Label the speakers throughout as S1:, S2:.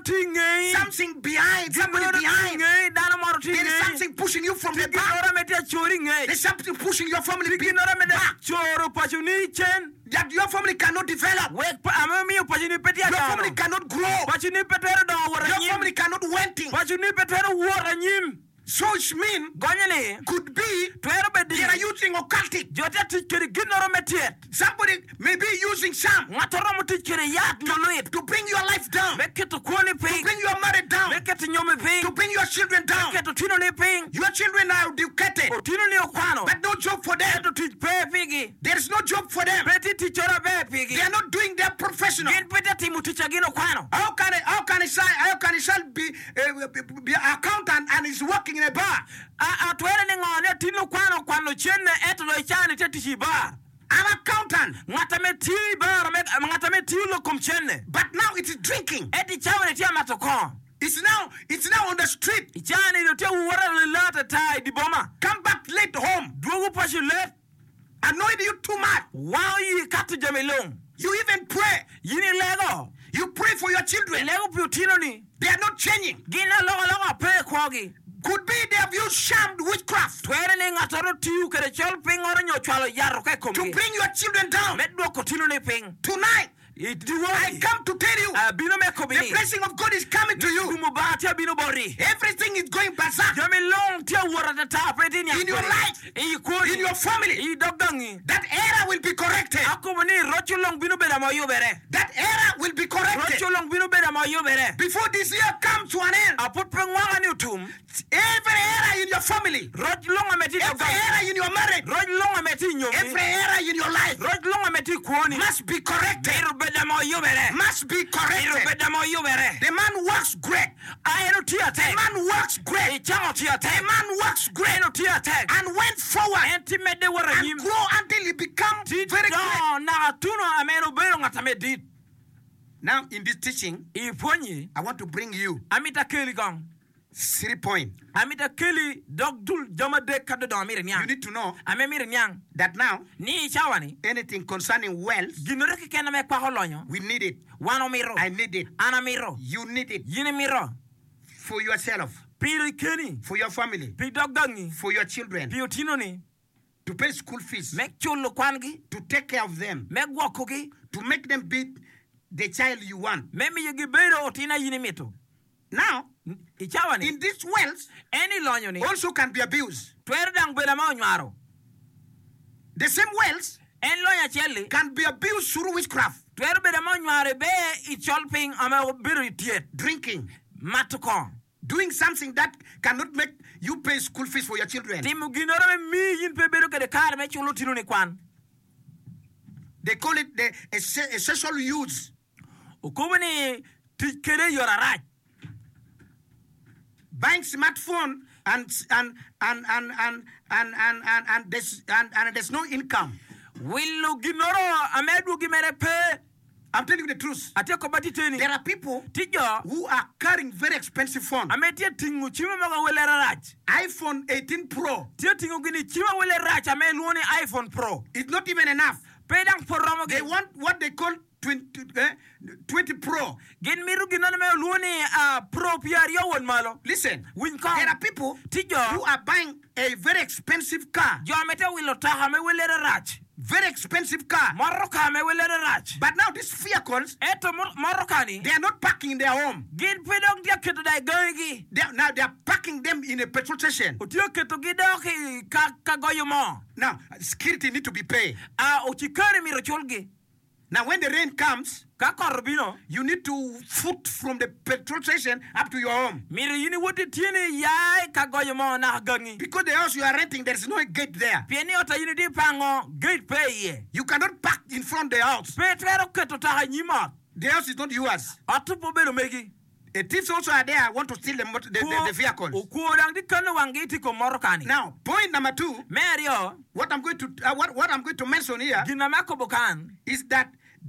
S1: something behind, somebody behind. There is something pushing you from the back. There's something pushing your family back. That your family cannot develop. Your family cannot grow. Your family cannot win. So it means could be they are using occultic. Somebody may be using some to bring your life down, to bring your marriage down, to bring your children down. Your children are educated, but no job for them. There is no job for them. They are not doing their professional. How can a child be an accountant and is working in a bar? An accountant. But now it is drinking. It's now on the street. Come back late home. Annoyed you too much. You even pray. You pray for your children. They are not changing. Could be they have used sham witchcraft to bring your children down. Tonight, I come to tell you, the blessing of God is coming to you. Everything is going berserk in your life, in your family. That error will be corrected. That error will be corrected. Before this year comes to an end, every error in your family, every error in your marriage, every error in your life must be corrected. Must be corrected. The man works great. The man works great. The man works great and went forward and grow until he become very great. Now in this teaching, I want to bring you 3 points. You need to know that now anything concerning wealth, we need it. I need it. You need it. For yourself, for your family, for your children, to pay school fees, to take care of them, to make them be the child you want. Now, in this wealth, also can be abused. The same wealth can be abused through witchcraft, drinking, doing something that cannot make you pay school fees for your children. They call it a sexual use. Buying smartphone and there's no income. I'm telling you the truth. There are people who are carrying very expensive phone. iPhone 18 Pro. iPhone Pro. It's not even enough. They want what they call 20 Pro. Listen, there are people who are buying a very expensive car. Very expensive car. But now these vehicles, they are not parking in their home. Now they are parking them in a petrol station. Now, security need to be paid. Now, when the rain comes, you need to foot from the petrol station up to your home. Because the house you are renting, there is no gate there. You cannot park in front of the house. The house is not yours. The thieves also are there. Want to steal the vehicles. Now, point number 2. What I'm going to mention here is that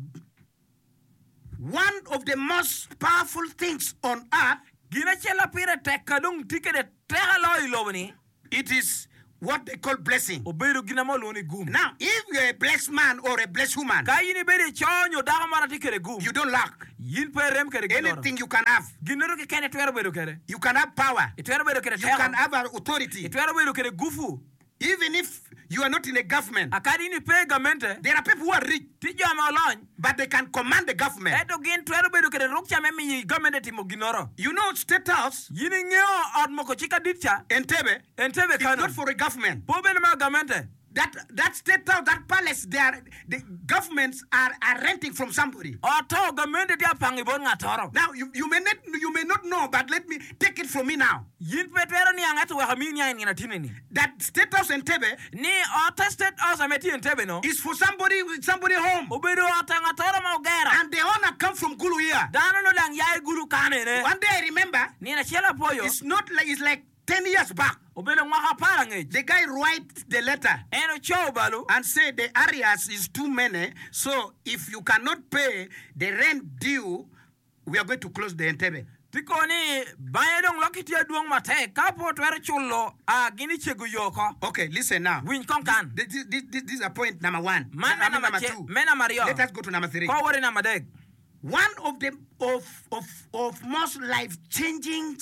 S1: one of the most powerful things on earth, it is
S2: what they call blessing.
S1: obedo ginamo loni gum.
S2: Now, if you're a blessed man or a blessed woman,
S1: Ka yini bede chonyo daga marati kere gum.
S2: you don't lack.
S1: Yin pe rem kere ginoro.
S2: Anything you can have.
S1: Ginoro ke kene twero bedo kere.
S2: You can have power.
S1: Itwero bedo kere
S2: You can have authority.
S1: Itwero bedo kere gufu.
S2: Even if you are not in a government,
S1: Akadi ni pe gamente.
S2: there are people who are rich,
S1: Tijo amalony.
S2: but they can command the government.
S1: Eto gin twero bedo kere rukcha memi gamente timo ginoro.
S2: You know, State House,
S1: Yini ngeo od moko chika ditcha.
S2: Entebbe,
S1: Entebe
S2: it's
S1: kano.
S2: not for a government.
S1: Po bede ma gamente.
S2: That State House, that palace, the governments are renting from somebody.
S1: Oto gamente dia pangi bon ngatoro.
S2: Now, you may not know, but let me take it from me now.
S1: Yin pe twero ni angatu wa haminya ni natinini.
S2: That State House Entebbe
S1: Ni oto state house ameti entebe no.
S2: is for somebody home.
S1: Obedo oto ngatoro ma ugera.
S2: And the owner come from Gulu here.
S1: Dano no lang yai guru kane ne.
S2: One day I remember,
S1: Ni na chela poyo.
S2: it's like 10 years back.
S1: Obedo mwaka parang
S2: The guy write the letter
S1: Eno chow balu.
S2: and say the arrears is too many. So if you cannot pay the rent due, we are going to close the Entebbe.
S1: Tiko ni bayedong lokitia duong mate. Kapo twere chulo. Gini chegu yoko.
S2: Okay, listen now.
S1: Win konkan.
S2: This is a point number one.
S1: Mena
S2: Number
S1: che.
S2: two.
S1: Mena Mario.
S2: Let us go to number three.
S1: Kwa wari na madeg.
S2: One of the of most life changing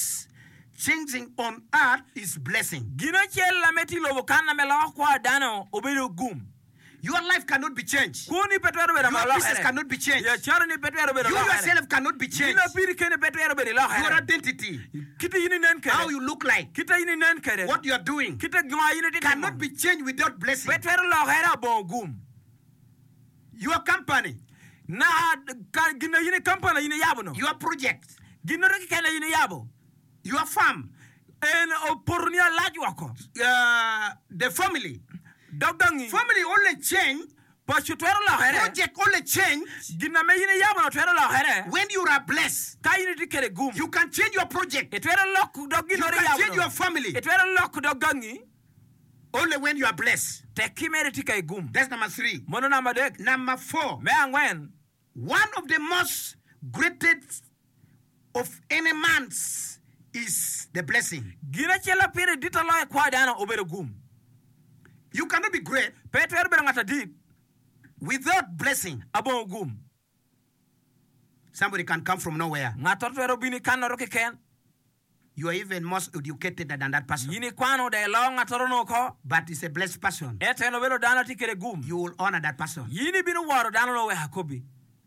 S2: on earth is blessing.
S1: Gino chel la meti lobo kana mela kwa dano obedo gum.
S2: Your life cannot be changed.
S1: Kuni petwero beda
S2: Your
S1: malo
S2: business cannot be changed.
S1: Ya charo ni petwero beda
S2: You
S1: lo
S2: yourself cannot be changed.
S1: Gino piri kene petwero beda lo
S2: Your identity,
S1: Kita yini nen kere.
S2: how you look like,
S1: Kita yini nen kere.
S2: what you are doing,
S1: Kita gima yini titi
S2: cannot be changed without blessing.
S1: Petwero lo hera bon gum.
S2: Your company,
S1: Na gina yini kampana yini yabo no.
S2: your project,
S1: Gino reki kene yini yabo.
S2: your farm,
S1: En oporunia laju wako.
S2: the family.
S1: Dogangi.
S2: Family only change,
S1: Pashu twero lo here.
S2: project only change
S1: Gina me yini yabo no twero lo here.
S2: when you are blessed.
S1: Ka yini tikere gum.
S2: You can change your project.
S1: Etwero loku dogi
S2: You
S1: no
S2: can
S1: yabo.
S2: change your family
S1: Etwero loku dogangi.
S2: only when you are blessed.
S1: Te kimere tika gum.
S2: That's number three.
S1: Mono na madek.
S2: Number four,
S1: Me angwen.
S2: one of the most greatest of any man's is the blessing.
S1: Gina chela pire dita lo e kwa dana obedo gum.
S2: You cannot be great
S1: Petwero beda ngata dit.
S2: without blessing.
S1: Abon gum.
S2: Somebody can come from nowhere.
S1: Ngato twero bini kano roke ken.
S2: You are even most educated than that person.
S1: Yini kwano de lo ngato no ko.
S2: But it's a blessed person.
S1: Ete no belo dana tikere gum.
S2: You will honor that person.
S1: Yini binu waro dana no we hakobi.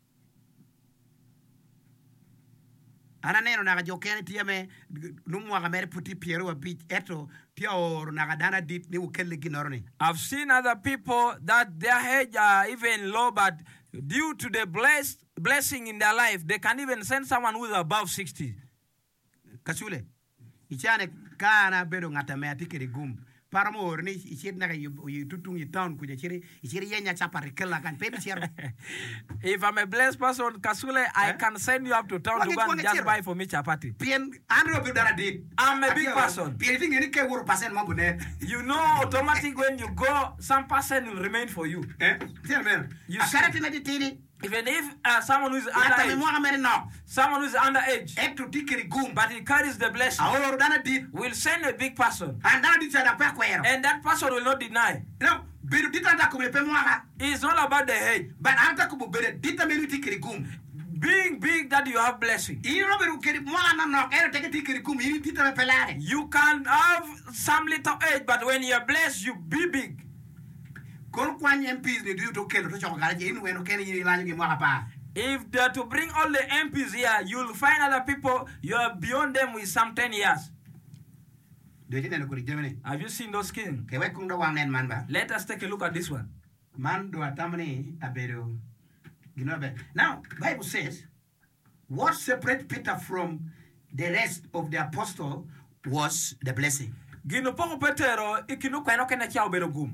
S2: Ana neno naga jokene tiame numwa ga mere puti piero wa bich eto tia or naga dana dit ni ukele ginorni.
S1: I've seen other people that their age are even low, but due to the blessing in their life, they can even send someone who is above 60.
S2: Kasule. Ichane kana bedo ngata me atikere gum. Paramor ni ichir naga you tutung you town kuja chiri ichiri yenya chapa rekela kan pepe chiro.
S1: If I'm a blessed person, Kasule, I can send you up to town to go and just buy for me chapati.
S2: Pien andro be dara dit.
S1: I'm a big person.
S2: Pien thing ni ke wor pasen mabune.
S1: You know, automatic when you go, some person will remain for you.
S2: Tiens men.
S1: You
S2: Akara
S1: see.
S2: tina ditini.
S1: Even if someone who is
S2: Ata me
S1: underage,
S2: mwa mere no.
S1: someone who is underage,
S2: Eto tikere gum.
S1: but he carries the blessing,
S2: Awor dana dit.
S1: will send a big person,
S2: And dana dit sada kwa kwero.
S1: and that person will not deny.
S2: No, bedu dita anda kume pe mwa.
S1: It's not about the head.
S2: But anta kubu bere dita melu tikere gum.
S1: Being big that you have blessing.
S2: Ino beru keri mwa na no ero teke tikere gum ini dita me pelare.
S1: You can have some little age, but when you're blessed, you be big.
S2: Kol kwanye MPs ni du to kelo to chokara je inu weno keni ni lanyu ge mwa pa.
S1: If they're to bring all the MPs here, you'll find other people, you're beyond them with some 10 years.
S2: De jine no kuri jemene.
S1: Have you seen those kings?
S2: Ke we kum do wanen man ba.
S1: Let us take a look at this one.
S2: Man do atamani abedo. Ginobe. Now, Bible says, what separated Peter from the rest of the apostle was the blessing.
S1: Gino poko Petero, ikinu kweno kene cha obero gum.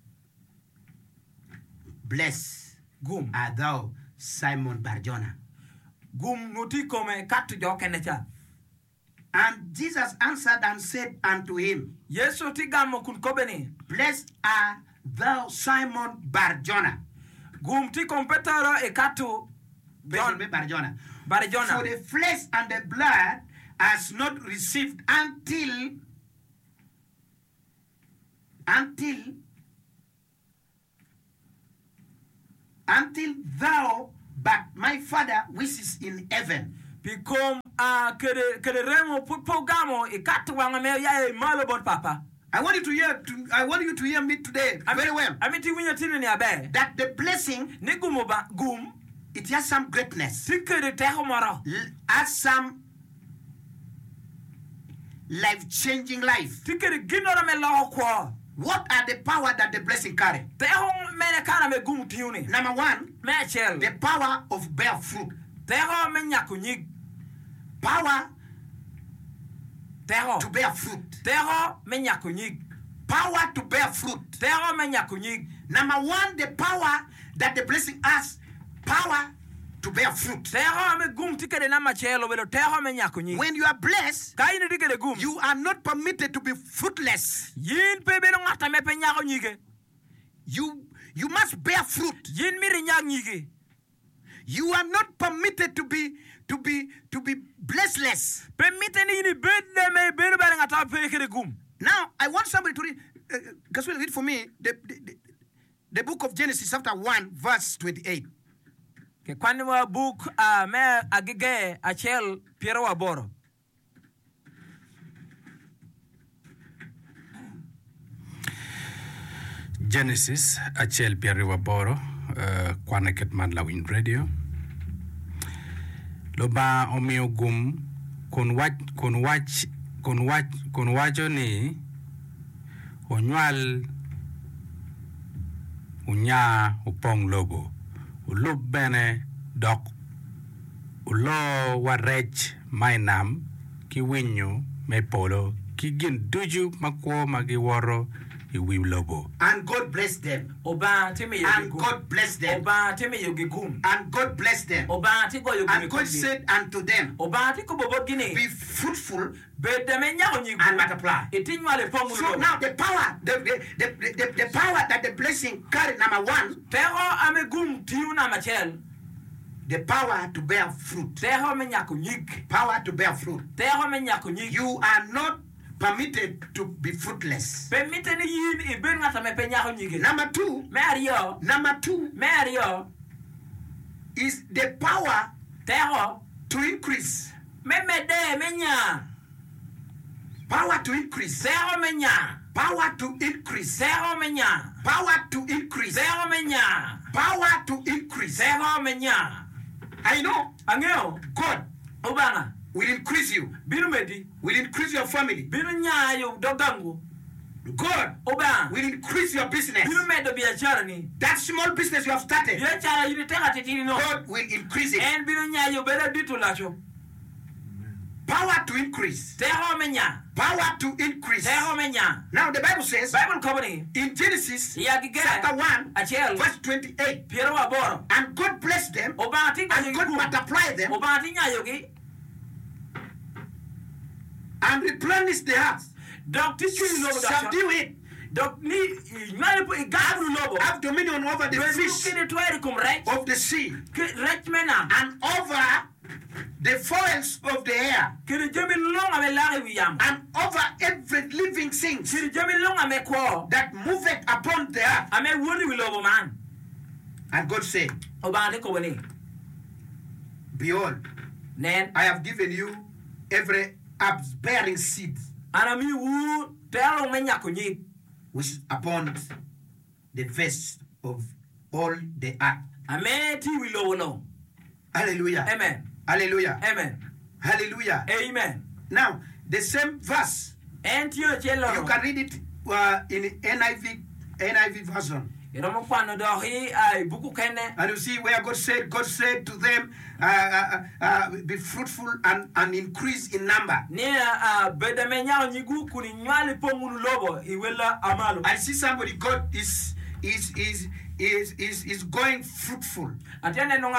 S2: Blessed
S1: Gum.
S2: art thou, Simon Barjona.
S1: Gum nuti kome katu jo kene cha.
S2: And Jesus answered and said unto him,
S1: Yesu tigamo kun kobeni.
S2: Blessed art thou, Simon Barjona.
S1: Gum ti kom Petero e katu John
S2: Barjona.
S1: Barjona.
S2: For the flesh and the blood has not received until until thou, but my Father which is in heaven.
S1: Become kere remo pugamo ikatwanga me ya malo bon papa.
S2: I want you to hear me today very well.
S1: That
S2: the blessing it has some greatness. Has some life-changing life. What are the power that the blessing carry? Number one, the power of bear fruit. Power to bear fruit. Power to bear fruit. Number one, the power that the blessing has, power to bear fruit. When you are blessed, you are not permitted to be fruitless. You must bear fruit. You are not permitted to be blessless. Now, I want somebody to read. Because read for me the book of Genesis, chapter 1, verse 28.
S1: Book me agige achel piero aboro.
S3: Genesis achel piero aboro kwanaket man la win radio. Loba omio gum kon wacho ni onywal unya upong lobo ulub bene dok ulo warech mainam ki winyo me polo ki gin duju makwo magiworo iwi lobo.
S2: And God bless them. And God bless them. And God bless them. And God said unto them, be fruitful and multiply. So now the power, the power that the blessing carry, number one, the power to bear fruit. Power to bear fruit. You are not permitted to be fruitless. Number two is the power to increase. Power to increase. Power to increase. Power to increase. Power to increase. I know God will increase you. Will increase your family. God will increase your business. That small business you have started, God will increase it. Power to increase. Power to increase. Now the Bible says in Genesis chapter 1 verse 28, and God blessed them and God multiplied them and replenished the earth. Subdue it. Have dominion over the fish of the sea and over the fowls of the air and over every living thing that moveth upon the earth. And God said, behold, I have given you every bearing seed which is upon the face of all the earth. Hallelujah.
S1: Amen.
S2: Hallelujah.
S1: Amen.
S2: Hallelujah.
S1: Amen.
S2: Now, the same verse, you can read it in NIV version. And you see where God said to them, be fruitful and increase in number. I see somebody, God is going fruitful. I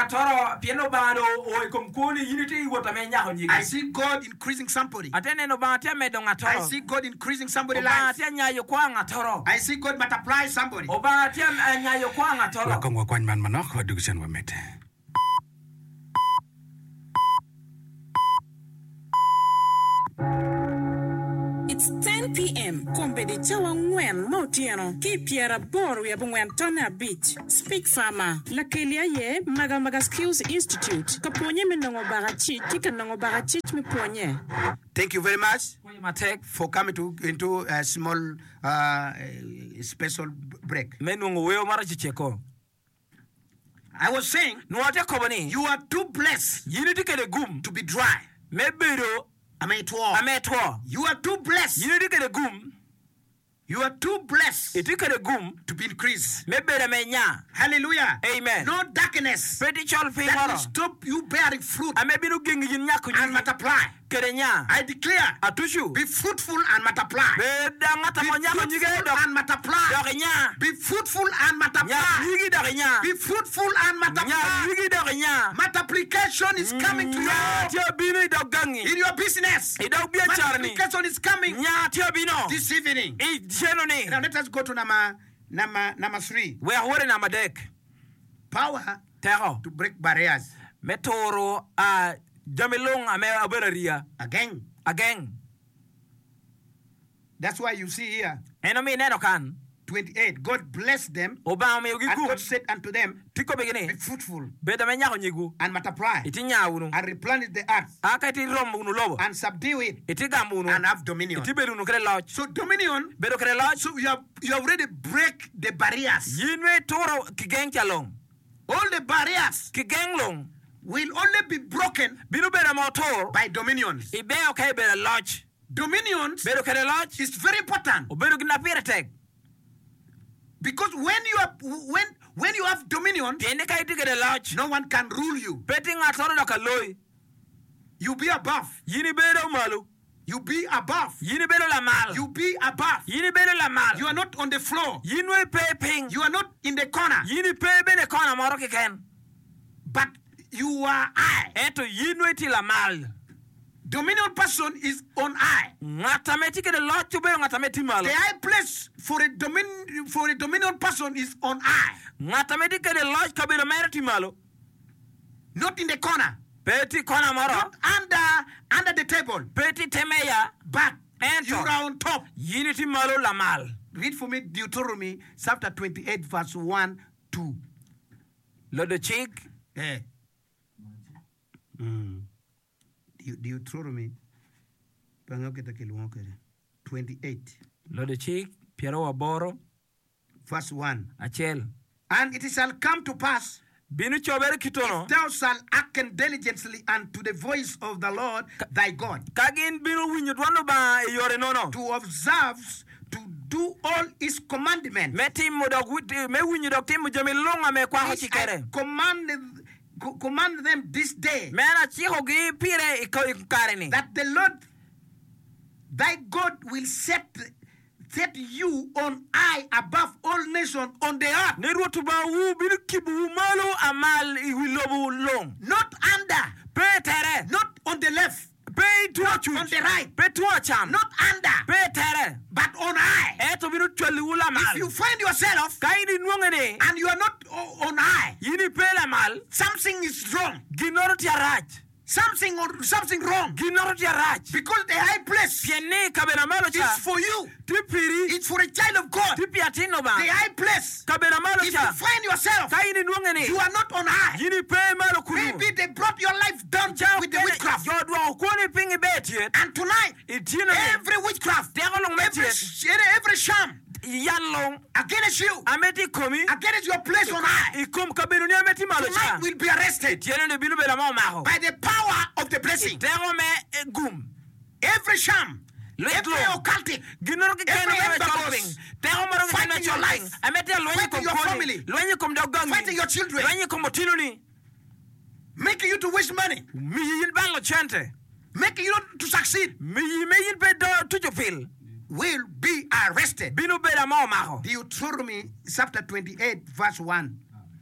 S2: see God increasing somebody. I see God increasing somebody's life. I see God multiply somebody.
S4: It's 10 10 p.m. kombe de chawa ngwen mautiano ki piera boru ya bungwen tona beach. Speak Farmer. La kelia ye maga Skills Institute. Kaponye minongo bagachi kika nongo bagachi mi ponye.
S1: Thank you very much for coming into a small special break. I was saying, you are too blessed to be dry. You are too blessed. You are too blessed to be increased. Hallelujah.
S2: Amen.
S1: No darkness that will stop you bearing fruit and multiply. I declare, be fruitful and multiply. Be fruitful and multiply. Be fruitful and multiply. Multiplication is coming to you. In your business, multiplication is coming this evening. Now let us go to number 3. Power to break barriers.
S2: Metoro Jamilong Amera again.
S1: That's why you see here.
S2: Enemy Nenokan
S1: 28. God blessed them. And God said unto them, be fruitful and multiply and replenish the earth and subdue it and have dominion. So dominion, so you have already break the barriers. All the barriers will only be broken by dominions. Dominions is very important. Because when you have dominion, no one can rule you. You be above. You be above. You be above. You are not on the floor. You are not in the corner. But you are I. Dominion person is on I. The high place for a dominion person is on I. Not in the corner. Not under the table. But you are on top. Read for me Deuteronomy chapter 28 verse 1-2. Deuteronomy 28 verse 1. And it shall come to pass, if thou shalt hearken diligently unto the voice of the Lord thy God, to observe to do all his commandments, command them this day, that the Lord thy God will set you on high above all nations on the earth. Not under, not on the left, not on the right, not under, but on high. If you find yourself and you are not on high, something is wrong. Something wrong. Because the high place is for you. It's for a child of God. The high place. If you find yourself, you are not on high. Maybe they brought your life down with the witchcraft. And tonight, every witchcraft, every sham against you, against your place on high, tonight will be arrested by the power of the blessing. Every sham, every occultic, every embargoes, fighting your life, fighting your family, fighting your children, making you to waste money, making you to succeed, will be arrested. Deuteronomy chapter 28 verse 1.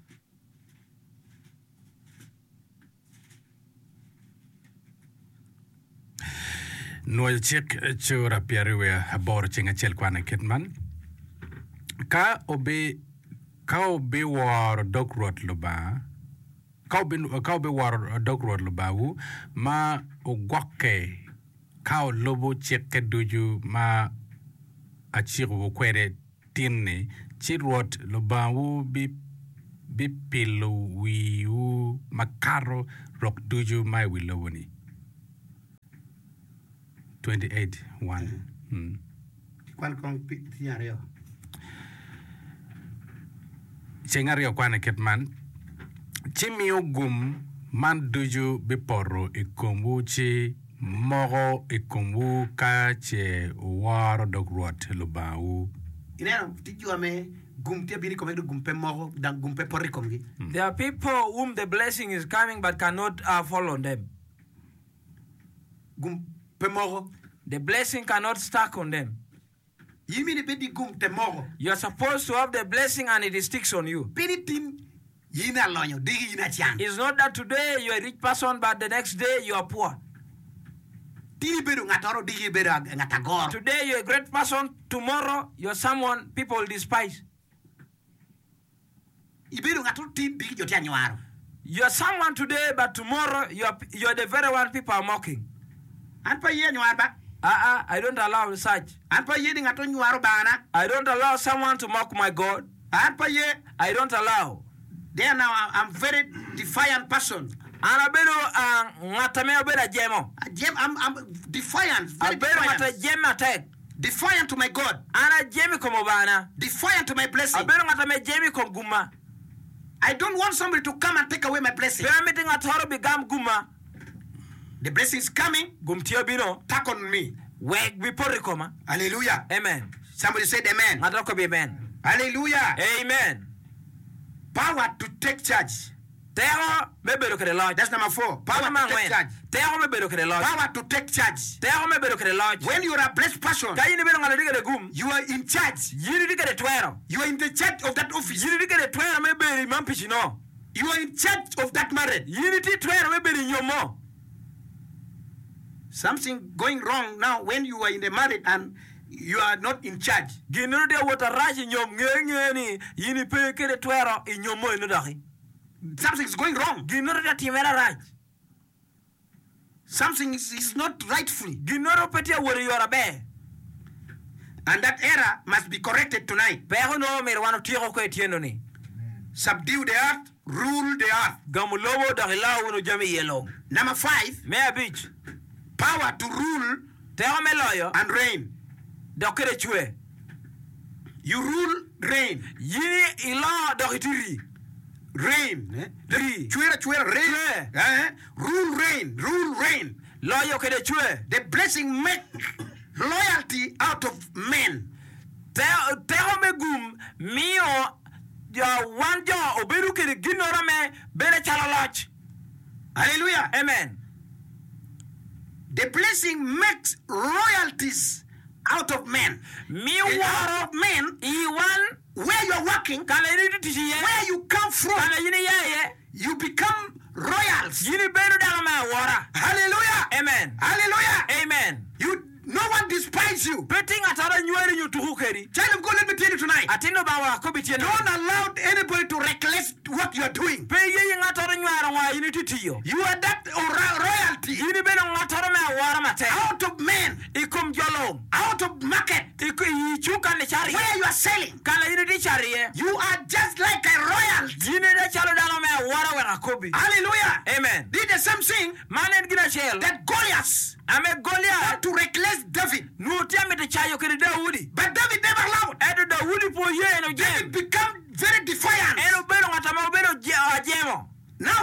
S3: Noel chik chura piarwe habor chinga chel kwana kitman. Ka obe war dog road luba. Ka obe war dog road luba wu ma ogwake ka lobo chike duju ma achiro kwere tinne chirot lobawu bi pilo wiu makaro rock duju mai wilowoni 28:1
S1: Kwan kong tiario.
S3: Chengario kwana ketman chimio gum man duju biporo ikombu chi mogo ikombu ka che waro dogrot lobawu.
S1: Ineno tijua me gumte bini komendo gumpe mogo dan gumpe porikomgi.
S2: There are people whom the blessing is coming but cannot follow them.
S1: Gumpe mogo.
S2: The blessing cannot stack on them.
S1: Yimini bedi gumte mogo.
S2: You are supposed to have the blessing and it sticks on you.
S1: Pinitin yina lonyo digi yina chan.
S2: It's not that today you are a rich person but the next day you are poor.
S1: Tini beru ngatoro digi beru ngatagor.
S2: Today you are a great person, tomorrow you are someone people despise.
S1: Iberu ngatoro tin digi jote anyuaro.
S2: You are someone today but tomorrow you are the very one people are mocking.
S1: Anpa ye anyuar ba.
S2: I don't allow such.
S1: Anpa ye di ngato nyuaro bana.
S2: I don't allow someone to mock my God.
S1: Anpa ye.
S2: I don't allow.
S1: There now I'm very defiant person.
S2: Anabero ngatame obera jemo.
S1: I'm defiant. Very defiant. Defiant to my God.
S2: Ana jemi komo bana.
S1: Defiant to my blessing.
S2: Abero ngatame jemi kom guma.
S1: I don't want somebody to come and take away my blessing.
S2: Permitting atoro bigam guma.
S1: The blessing is coming.
S2: Gumtio bino.
S1: Tack on me.
S2: Wake before koma.
S1: Hallelujah.
S2: Amen.
S1: Somebody said amen.
S2: Ngatoko be amen.
S1: Hallelujah.
S2: Amen.
S1: Power to take charge.
S2: Tero mebero kere lodge.
S1: That's number 4. Power to take charge.
S2: Tero mebero kere lodge.
S1: Power to take charge.
S2: Tero mebero kere lodge.
S1: When you are a blessed person,
S2: Kayini bero ngalo digere gum.
S1: You are in charge.
S2: Yiri digere twero.
S1: You are in the charge of that office.
S2: Yiri digere twero meberi mampichi no.
S1: You are in charge of that marriage.
S2: Yiri ti twero meberi nyomo.
S1: Something going wrong now when you are in the marriage and you are not in charge.
S2: Ginurde wota raji nyom ngeni yini pe kere twero inyomo inudaki.
S1: Something is going wrong.
S2: Ginurde timera raj.
S1: Something is not rightful.
S2: Ginoro petia wori yora be.
S1: And that error must be corrected tonight.
S2: Pero no merwano tiro ko etiendo ni.
S1: Subdue the earth, rule the earth.
S2: Gamulobo dakila wono jami yelo.
S1: Number 5.
S2: Mea beach.
S1: Power to rule and reign.
S2: Dokere chue.
S1: You rule, reign.
S2: Yini ilo dokitiri.
S1: Reign.
S2: Chue,
S1: reign. Rule, reign.
S2: Loyo kere chue.
S1: The blessing make loyalty out of men.
S2: Teo megum mio ya wanjo oberu kere ginora me bere chalaloch.
S1: Hallelujah.
S2: Amen.
S1: The blessing makes royalties out of men. Out of men, where you are working, where you come from, you become royals. Hallelujah.
S2: Amen.
S1: Hallelujah.
S2: Amen.
S1: No one despises you. Child of God, let me tell you tonight. Don't allow anybody to reckless what you are doing. You are that royalty. Out of men. Out of market. Where you are selling. You are just like a royalty. Hallelujah.
S2: Amen.
S1: Did the same thing that Goliath had to reckless David. But David never allowed. David become very defiant. Now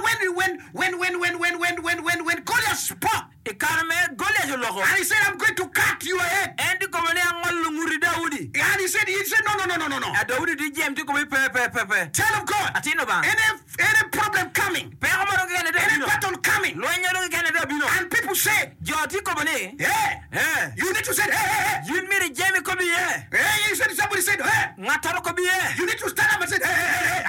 S1: when Goliath spoke, and he said, I'm going to cut your head. And he said, no. Child of God, any problem coming, any battle coming, and people say, you need to say, hey. Somebody said, hey. You need to stand up and say, hey.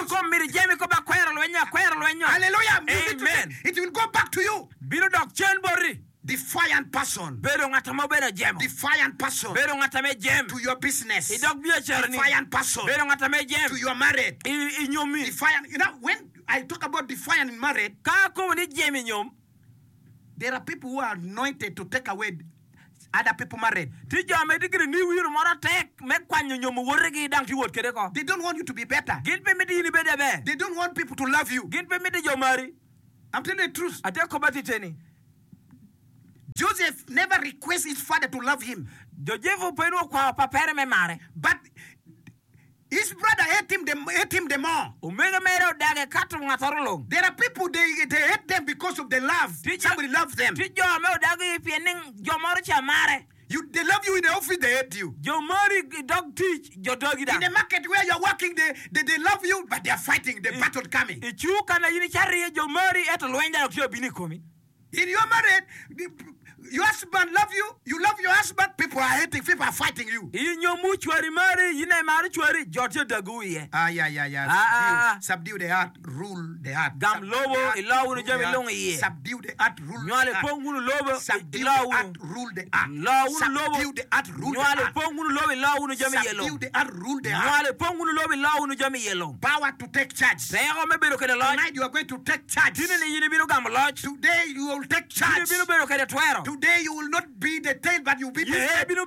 S1: Hallelujah.
S2: Amen.
S1: It will go back to you. Defiant person. Defiant person. To your business. Defiant person. To your marriage. Defiant. You know, when I talk about defiant in marriage, there are people who are anointed to take away other people married.
S2: Ti jo me digre ni wir mora tek me kwanyo nyomo wore gi dang ti wot kede ko.
S1: They don't want you to be better.
S2: Gin pe me di ni bede be.
S1: They don't want people to love you.
S2: Gin pe me di jo mari.
S1: I'm telling you the truth.
S2: Ate ko batiteni.
S1: Joseph never requests his father to love him.
S2: Joseph peno kwa papere me mare.
S1: But his brother hate him the more.
S2: Omega mero dage katu ngatorolo.
S1: There are people they hate them because of the love. Somebody loves them.
S2: Ti jo me dage piening jo moro cha mare.
S1: They love you in the office, they hate you.
S2: Jo mari dog teach jo doggy da.
S1: In the market where you're working, they love you, but they're fighting. The battle coming.
S2: Ichu kana yini chari jo mari eto lwenda okyo bini komi.
S1: In your marriage, your husband love you, you love your husband, people are hating, people are fighting you.
S2: Inyo mu chwari mari, yine mari chwari, jote daguye.
S1: Yeah. Subdue the heart, rule the heart.
S2: Gam lobo, ilawu ni jami longa ye.
S1: Subdue the heart, rule the
S2: heart. Nyale pongunu lobo, ilawu.
S1: Rule the heart.
S2: Subdue
S1: the heart, rule the
S2: heart.
S1: Nyale
S2: pongunu lobo, ilawu ni jami yelo.
S1: Subdue the heart, rule the heart.
S2: Nyale pongunu lobo, ilawu ni jami yelo.
S1: Power to take charge. Tonight you are going to take charge. Today you will take charge. Today you will not be the tail, but you will be the head. You will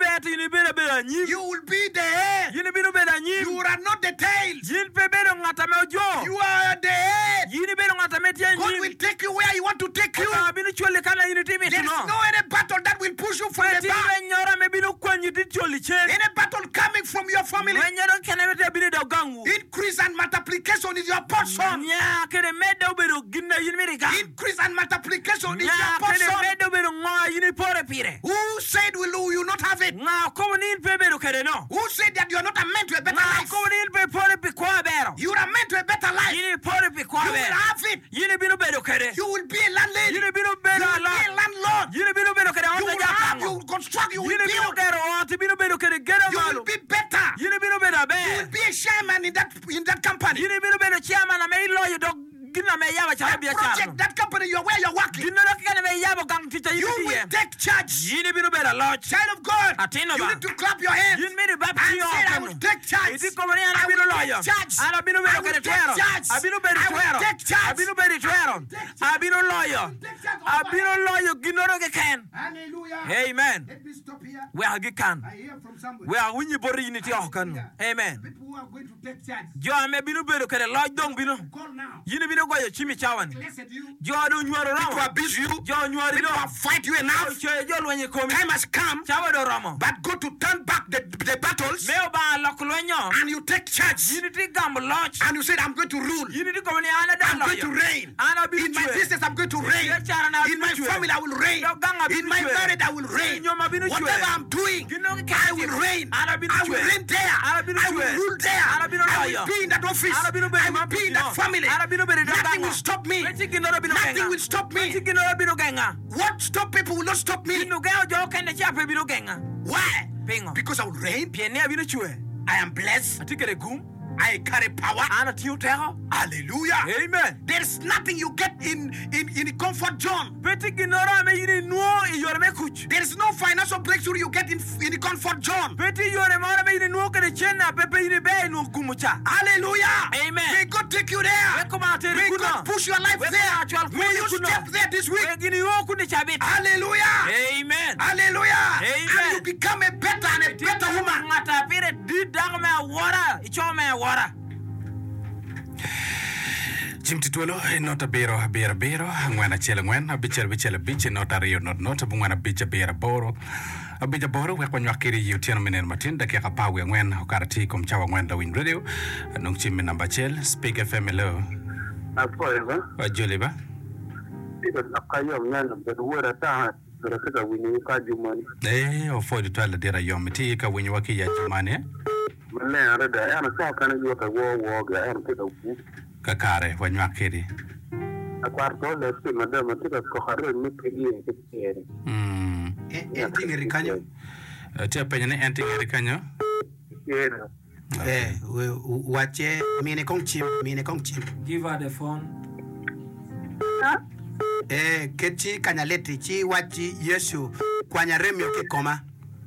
S1: be the head. You are not the tail. You are the head. God will take you where you want to take you. There is no any battle that will push you from the back. Any battle coming from your family. Increase and multiplication is your portion. Increase and multiplication is your portion. Who said will you not have it? Who said that you are not meant to a better life? You are meant to a better life. You will have it. You will be a landlady. You will be a landlord. You will have, you will construct, you will build. You will be better. You will be a chairman in that company. That company you are where you're working. You will take charge. Child of God, you need to clap your hands and say, I will take charge. I will take charge. I will take charge. I will take charge. Hallelujah.
S2: Amen.
S1: Let me stop here.
S2: Where you can.
S1: I hear from somebody.
S2: Where when you borrow unity of can. Amen.
S1: People who are going to take charge.
S2: Jo ame binu bedo kere lodge dong binu.
S1: Call now.
S2: Yini binu go yo chimi chawan.
S1: Blessed you.
S2: Jo do nyoro ramo.
S1: People abuse you.
S2: Jo nyoro
S1: People have fight you enough.
S2: Jo lwenye komi.
S1: Time has come.
S2: Chawa do ramo.
S1: But go to turn back the battles.
S2: Meo ba lokulwenyo.
S1: And you take charge.
S2: Unity gamb lodge.
S1: And you said, I'm going to rule.
S2: Unity komani ana da
S1: I'm going to reign. In my business, I'm going to reign. In my family, I will reign. In my marriage, I will reign. Whatever I'm doing, I will reign. I will reign there. I will rule there. I will be in that office. I will be in that family. Nothing will stop me. Nothing will stop me. What stop people will not stop me. Why? Because I will reign. I am blessed. I carry power. Hallelujah.
S2: Amen.
S1: There is nothing you get in the comfort zone. There is no financial breakthrough you get in the comfort zone. Hallelujah.
S2: Amen.
S1: May God take you there. May God push your life there. May you step there this week. Hallelujah.
S2: Amen.
S1: Hallelujah.
S2: Amen.
S1: And you become a better and a better woman.
S3: Jimtituelo nota bero angwana chele ngwen bichele biche nota rio nota bungwana bicha bera boro abija boro we kwanyo akiri yutiano minen matin dakia kapawe ngwen okarati kumchawa ngwen da win radio nung chimi namba chel speak FM hello
S5: apoeba
S3: wajuliba
S5: ito nakayo ngana beduwera ta berasika wini ka jumani
S3: ofo ditwala dira yomiti ka winyi waki ya jumani
S5: mane arada yana sa kana yo ka wo ga yana tika ku
S3: kakare wanyo akiri
S5: akwarto le se madama tika ko harre mitigi ekere
S1: Enting erikanyo.
S3: Tia penyane enting erikanyo.
S1: Wache mine kong chim.
S2: Give her the phone.
S1: Kechi kanyaleti chi wachi Yesu kwanya remyo ke koma.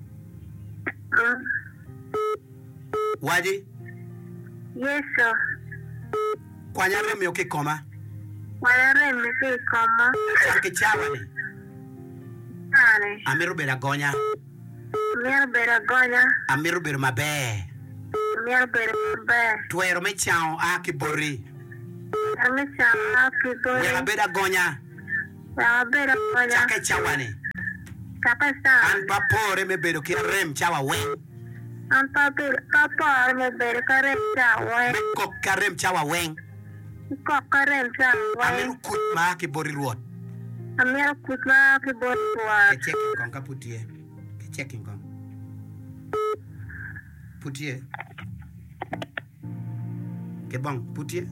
S1: Waji?
S6: Yesu.
S1: Kwanya remyo ke koma.
S6: Kwanya remyo ke koma.
S1: Chake chawa ni.
S6: Chawani.
S1: Amiro beda gonya.
S6: Amiro beda gonya.
S1: Amiro beda mabe.
S6: Amiro beda mabe.
S1: Tuero me chao aki bori.
S6: Ami chao aki bori.
S1: Wela beda gonya.
S6: Wela beda gonya.
S1: Chake chawani.
S6: Chake chawani.
S1: An papore me bedo ki rem chawa wen.
S6: An papore me bedo ki rem chawa wen.
S1: Me kok karem chawa wen.
S6: Kok karem chawa wen.
S1: Amiro kut ma ki bori ruot.
S6: Amiro kut ma ki bori ruot.
S1: Ke checking kong ka putie. Ke checking kong. Putie. Ke bang putie.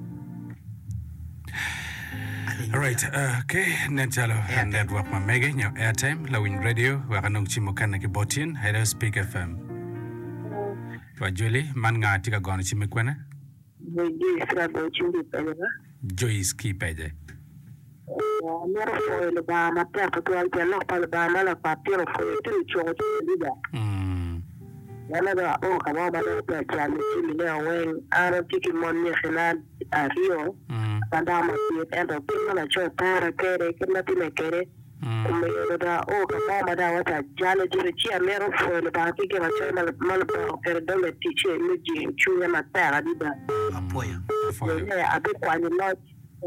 S3: All right, okay, Nentalo network ma mege nyo airtime la win radio wa kanong chimo kana ki botin hello speak FM. Wa Julie man nga tika gona chimo kwena? Joyce ki peje.
S6: Mero foi le ba ma te ko to al piano pa le ba ma la pa piano foi tu cho lida. Wala da o kama ba da ta chale chile ne wen ara tiki mon ne khina a Rio. Pada ma ti endo kina na cho para kere kina ti ne kere. Me da o kama ba da wata jale jire chi a mero foi le ba ki ke ma cho mal ba per do le ti che le ji chu ya ma ta di da.
S1: Apoya.
S6: Ne a be kwa ni no.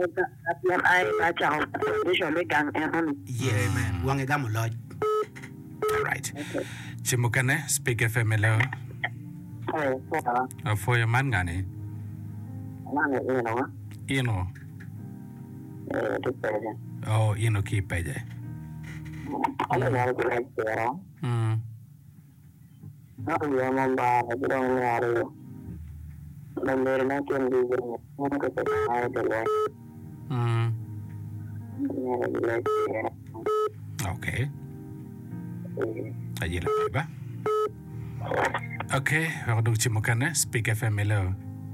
S1: Yeah, man. Wange gamo lodge.
S3: All right. Chimukane speak FM hello. For your man gani. Ino. Oh, ino ki peje. Okay. Ayer ba? Okay, waktu cimukane speak FM hello.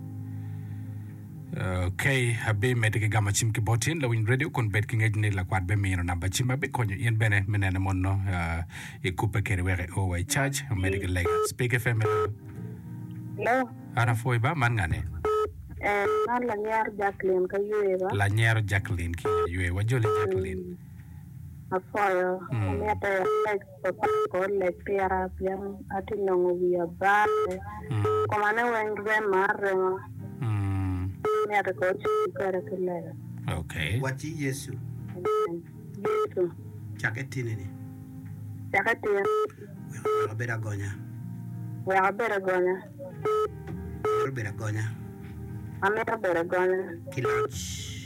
S3: Okay, habi medike gama chim ki botin la win radio kon bet ki ngejni la kwat be mino namba chima be konyo yen bene menene monno e coupe kere were o way charge medike leg speak FM hello.
S6: Hello.
S3: Ana foi ba man ngane.
S6: La Lanière Jacqueline ka yue ba.
S3: Lanière Jacqueline ki yue wa jole Jacqueline.
S6: Afoyo, mete ko le pera pian ati nongo via ba. Komane wengwe marre. Mete ko chikara kile.
S3: Okay.
S1: Wati Yesu.
S6: Yesu.
S1: Chaketini ni.
S6: Chaketini.
S1: Wela beda gonya.
S6: Wela beda gonya.
S1: Wela beda gonya.
S6: Amera beda gonya.
S1: Kiloj.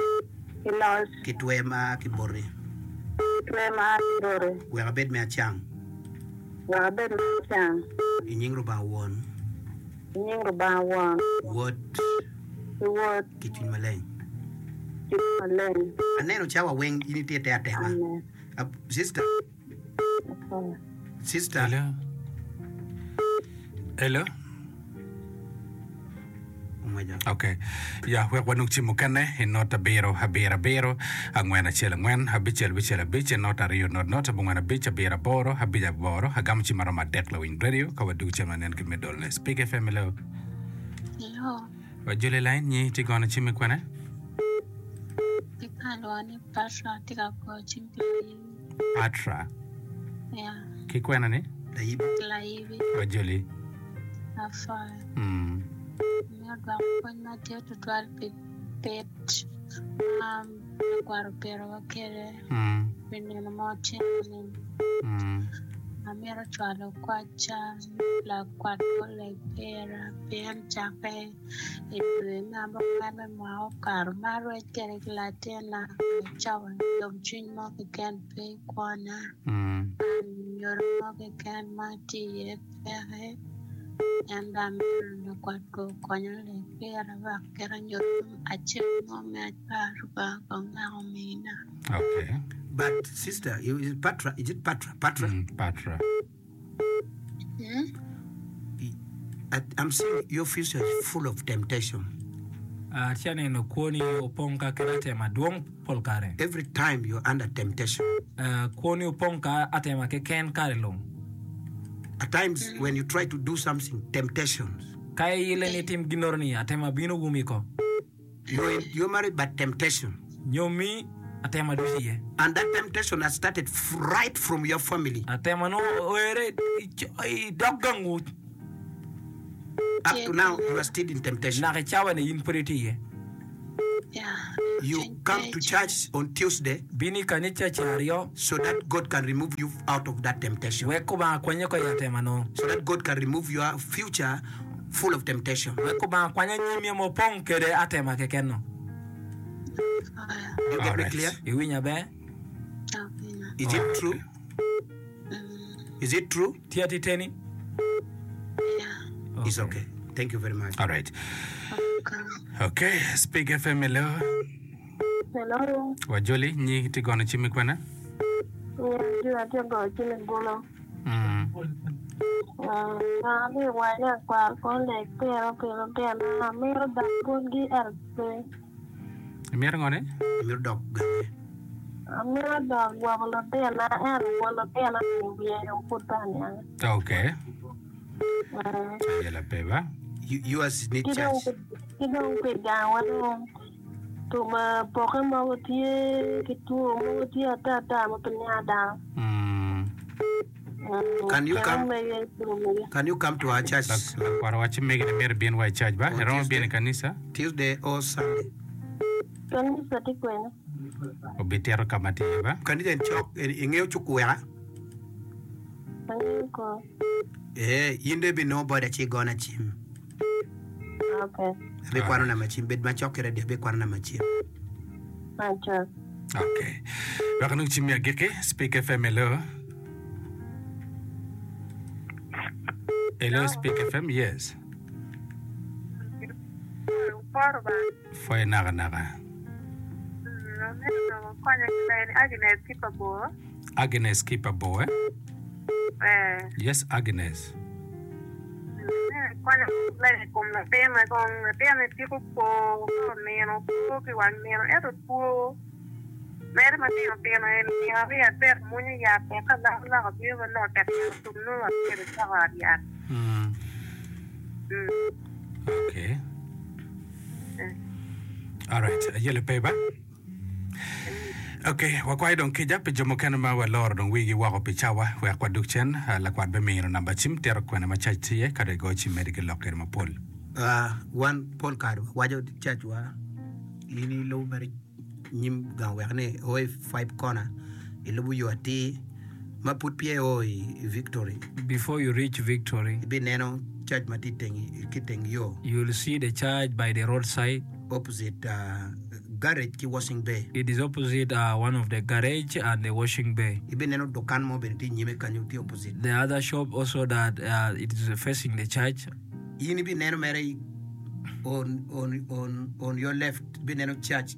S1: Kitwema kibori.
S6: Kitwema kibori.
S1: Wela bed me achang.
S6: Wela bed me achang.
S1: Inyingro ba won.
S6: Inyingro ba won.
S1: Word.
S6: Word.
S1: Kitwin maleng.
S6: Kitwin maleng.
S1: Aneno chawa weng initi te atema. Sister. Sister.
S3: Hello. Hello. Okay. Ya we wanuk chimukane in nota bero habera bero angwena chela ngwen habichel bichela biche nota rio nota bungwana bicha bera boro habija boro hagam chimara ma dekla win radio ka wadu chema nen ki medolne speak FM hello.
S7: Hello.
S3: Wajule line ni tigona chimikwane?
S7: Tikalo ni Patra tika ko chimpi.
S3: Patra.
S7: Yeah.
S3: Kikwena ni?
S7: Laivi.
S3: Wajuli.
S7: Afa. Ngadwa kwenye tetu tuwali pet. Kwaro pero wakere. Bineno mochi. Amero chwalo kwacha. La kwato le pera. Pen chape. Ibu namba kame mwao karo. Maro etkere kila tena. Chawa yom chini mo kiken pe kwana. Yoro mo kiken mati ye pere. And I'm quattro cognole per
S3: okay.
S1: But sister, is Patra? Is it Patra? Patra?
S3: Patra.
S1: I'm saying your future is full of temptation. Every time you're under temptation. At times when you try to do something, temptations. You're married but temptation.
S2: Atema dusiye.
S1: And that temptation has started right from your family.
S2: Atema no ere doggangu.
S1: Up to now, you are still in temptation.
S2: Na chawa ne yin pretty.
S7: Yeah.
S1: You come to church on Tuesday
S2: Bini kanicha chario.
S1: so that God can remove you out of that temptation.
S2: Weko ba kwanya ko yatema no.
S1: So that God can remove your future full of temptation.
S2: Weko ba kwanya nyimye mo pong kere atema kekeno.
S1: You get me clear?
S2: Iwinya be?
S1: Is it true? Is it true?
S2: Tiati teni?
S7: Yeah.
S1: It's okay. Thank you very much.
S3: All right. Okay, Speak FM hello.
S6: Hello.
S3: Wajoli nyi tigono chimi kwana?
S6: Yeah, go chile golo.
S7: Abi wala kwa kole pero na mero da kungi arpe.
S3: Mero ngone?
S1: Mero dog gane.
S7: Mero da wala na wala na biya putanya.
S3: Okay. Yala peba.
S1: You as need church.
S7: Kidong pegawa dong. Tuma poke mau tie kitu tie tata mapenyada.
S1: Can you come to our church?
S3: Para wachi megi na mero bien wa church ba? Roma bien kanisa?
S1: Tuesday or Sunday.
S7: Kanisa tikwena.
S3: Obitero kamati ba?
S1: Kanisa nchok ingeo chukwera.
S7: Ko.
S1: Yinde be nobody chi gonna chim.
S7: Okay.
S1: Be kwano na machim bed machokere de be kwano na machim.
S7: Acha.
S3: Okay. Wakanu chimi ageke Speak FM hello. Hello Speak FM, yes. Foi naga. Agnes Kipabo, eh? Yes, Agnes. Okay. All right. Yellow paper. Okay, wakwai don kija pe jomo kana ma walor don wigi wako pichawa wa kwa dukchen la kwa be miro namba chim ter kwa na machachi kada go chi medical locker ma pol.
S1: One pol card wajo church wa ini lo bari nyim ga werne oi 5 corner ilubu yoati ma put pie oi Victory.
S2: Before you reach Victory,
S1: be neno church matitengi kiteng yo.
S2: You will see the church by the roadside
S1: opposite garage ki washing bay.
S2: It is opposite one of the garage and the washing bay. The other shop also that it is facing the church. On
S1: your left, church.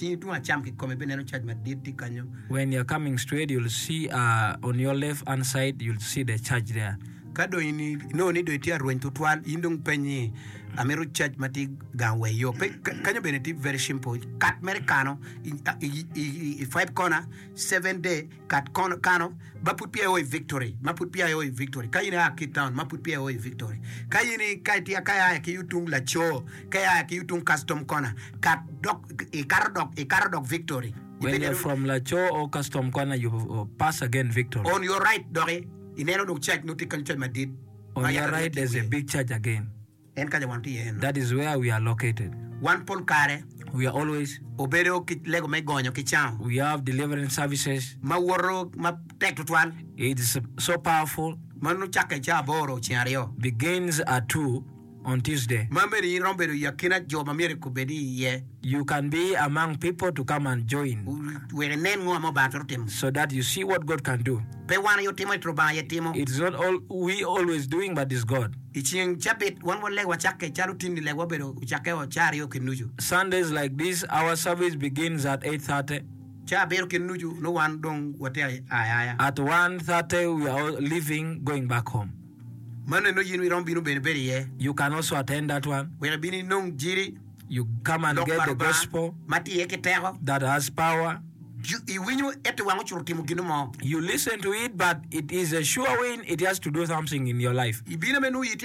S2: When you're coming straight, you'll see on your left hand side, you'll see the church there.
S1: Kado ini no ni do itia ruin to twal indung penyi Amero church mati ganwe yo pe kanyo benefit very simple kat americano 5 corner 7 day kat kano ba put pia oi Victory ma put pia oi Victory kayina Kitan ma put pia oi Victory kayini kaitia kaya ki yutung la cho kaya ki yutung custom corner kat dok e car dog Victory.
S2: When you're from Lacho or Custom Corner, you pass again Victory.
S1: On your right, Dore. In no check, no ticket Madrid.
S2: On your right, there's a big church again. That is where we are located.
S1: One pol care.
S2: We are always. We have deliverance services. It is so powerful. Begins at 2 on Tuesday. You can be among people to come and join so that you see what God can do. It's not all we always doing, but it's God. Sundays like this, our service begins at 8:30. At 1:30, we are all leaving, going back home. You can also attend that one. You come and get the gospel that has power. You listen to it, but it is a sure win. It has to do something in your life. You come when you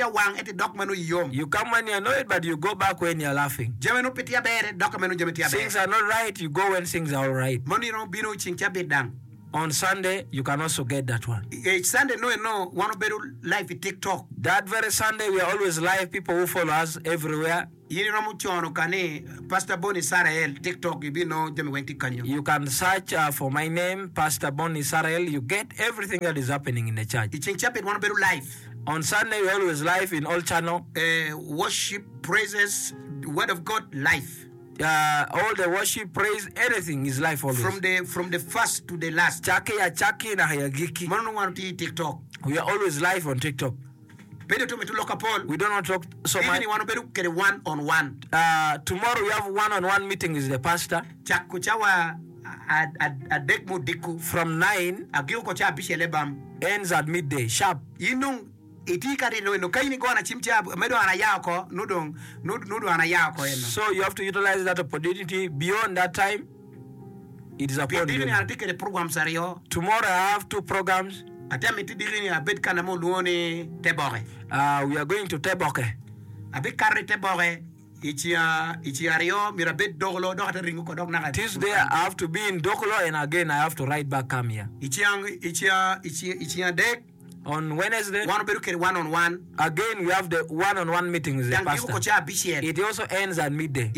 S2: know it, but you go back when you're laughing. Things are not right, you go when things are all right. On Sunday, you can also get that one.
S1: Sunday, no, one better live TikTok.
S2: That very Sunday, we are always live. People who follow us everywhere.
S1: Pastor Bonnie Sarael TikTok.
S2: You can search for my name, Pastor Bonnie Sarael. You get everything that is happening in the church. On Sunday, we are always live in all channel.
S1: Worship, praises, Word of God, live.
S2: All the worship, praise, everything is live always.
S1: From the first to the last. TikTok.
S2: We are always live on TikTok. We do not talk so much.
S1: One-on-one.
S2: Tomorrow we have one-on-one meeting with the pastor. From 9 ends at midday sharp. So you have to utilize that opportunity. Beyond that time, it is upon you. Tomorrow I have 2 programs. We are going to Teboke. Tuesday I have to be in Dokolo, and again I have to ride back come here. On Wednesday,
S1: one-on-one.
S2: Again, we have the one-on-one meetings with the pastor. It also ends at midday.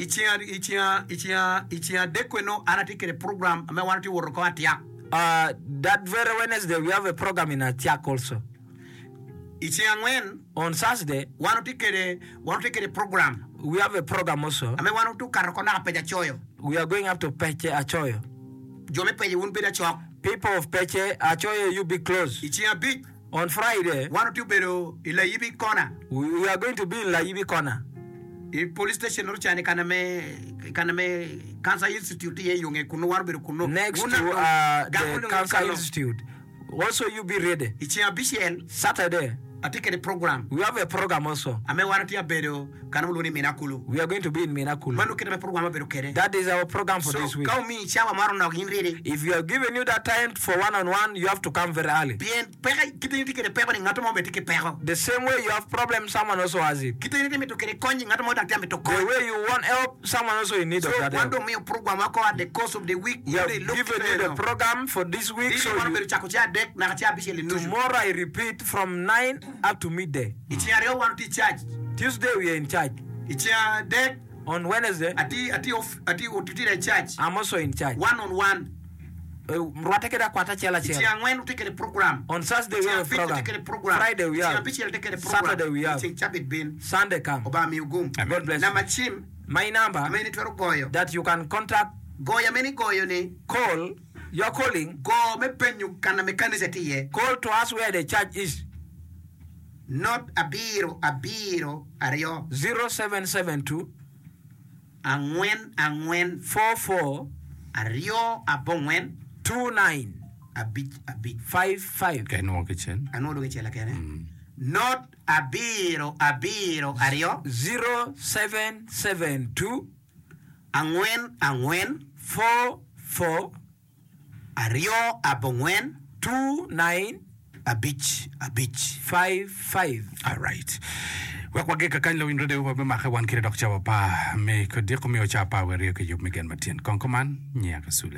S2: That very Wednesday, we have a program in Atiak also. On Saturday,
S1: we have a program.
S2: We have a program also. We are going up to Peche Achoyo. People of Peche Achoyo, you be close. On Friday, we are going to be in La Ibi Corner.
S1: Police station Cancer Institute
S2: next to the Cancer Institute. Also, you be ready. Saturday,
S1: I take a program.
S2: We have a program also. We are going to be in Minakulu. That is our program for this week. If you are giving you that time for one-on-one, you have to come very early. The same way you have problems, someone also has it. The way you want help, someone also in need of that help.
S1: The course of the week.
S2: We have given you the program for this week. So tomorrow I repeat from 9 up to midday. Tuesday we are in church. On Wednesday, I'm also in church.
S1: One-on-one. On
S2: Thursday we have a program. Friday we have. Saturday we have. Sunday come. God bless you. My number that you can contact. Call. You're calling. Call to us where the church is.
S1: Not Abiro, Ario.
S2: 0772
S1: Angwen
S2: 44
S1: Ario Abongwen
S2: 29
S1: a bit
S2: 55.
S3: Can walk it in.
S1: I know the Chelakane. Not Abiro Ario
S2: 0772
S1: Angwen
S2: 44
S1: Ario Abongwen
S2: 29
S1: a beach
S2: 55.
S3: All right. Wakwageka kanlo inrode wa bema wan kire dok chawa pa me ko de ko mi o chapa wa re ko yub megen matien konkoman nya ka sule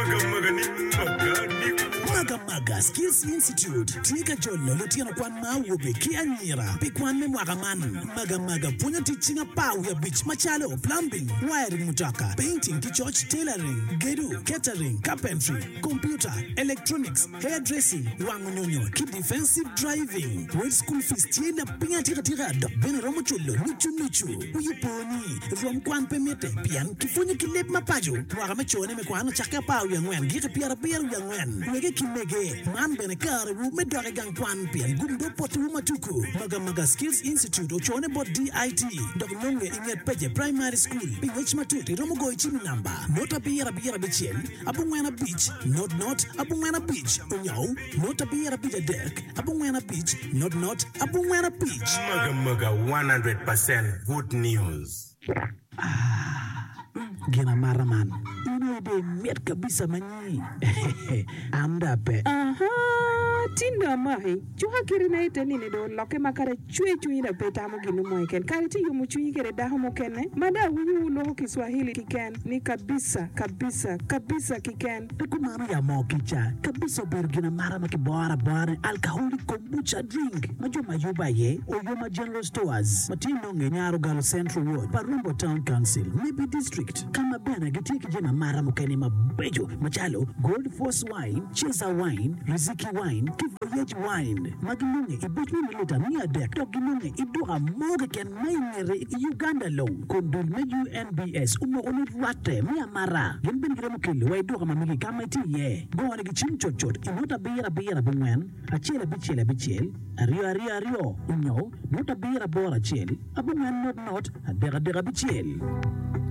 S8: Maga Skills Institute tika jollo lutiano kwa mawube kianyira pikwan me mwagaman maga punya teaching power ya beach machalo plumbing wiring mutaka painting church tailoring gedu catering carpentry computer electronics hairdressing wangunyonyo keep defensive driving with school fees tienda pinya tira ben romo chulo nuchu uyuponi rom kwan pemete pian kifunye kilep mapajo mwagame chone me kwan chaka power ya ngwen gite piara ya ngwen wege kimege man benekare wu medore gang kwan pian gumdo potu matuku maga Skills Institute ochone bot DIT dog nonge inget peje primary school pingech matuti romo go chimi number nota piara bichel abungwena beach not abungwena beach onyo nota piara dek abungwena beach not abungwena beach
S9: maga 100% good news.
S8: gina maraman ino de met kabisa manyi amda pe
S4: tinda mahi chuha kirina ite nini do loke makare chue ina peta mo ginu mo ken kare ti yumu chui kere da mo ken mada wuyu lo Kiswahili kiken ni kabisa kiken
S8: kumana ya mo kicha kabisa bergina mara makibora bora alcoholic kombucha drink majuma yuba ye oyoma general stores matino ngenyaro galo central ward Parumbo town council maybe district kama bena gitiki jina mara mukeni mabejo machalo Gold Force wine Cheza wine Riziki wine Kivoyage wine magilunge ibutni milita mia dek toginunge iduha moga ken mainere Uganda low kundul me UNBS umo onirwate mia mara gimbin gremu kili wa iduha mamigi kama iti ye gowane gichim chochot inota bira bungwen achele bichel ario unyo nota bira bora chel abungwen not adega bichel